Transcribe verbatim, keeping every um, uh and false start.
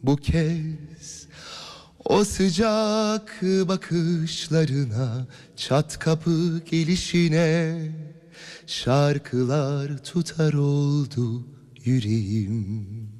bu kez. O sıcak bakışlarına, çat kapı gelişine şarkılar tutar oldu yüreğim.